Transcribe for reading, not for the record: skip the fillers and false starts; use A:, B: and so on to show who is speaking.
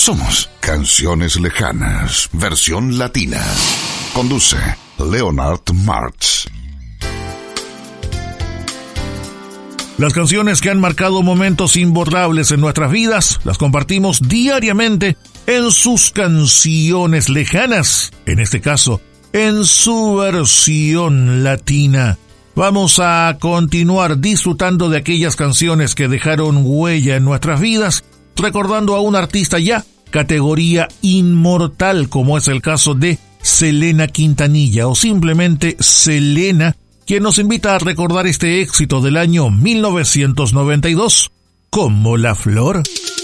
A: Somos Canciones Lejanas, versión latina. Conduce Leonard Martz.
B: Las canciones que han marcado momentos imborrables en nuestras vidas las compartimos diariamente en sus canciones lejanas, en este caso, en su versión latina. Vamos a continuar disfrutando de aquellas canciones que dejaron huella en nuestras vidas, recordando a un artista ya categoría inmortal, como es el caso de Selena Quintanilla, o simplemente Selena, quien nos invita a recordar este éxito del año 1992, Como la flor.